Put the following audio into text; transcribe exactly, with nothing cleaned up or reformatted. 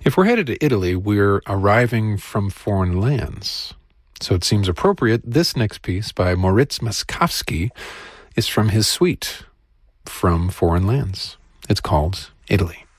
If we're headed to Italy, we're arriving from foreign lands. So it seems appropriate this next piece by Moritz Moszkowski is from his suite, From Foreign Lands. It's called Italy.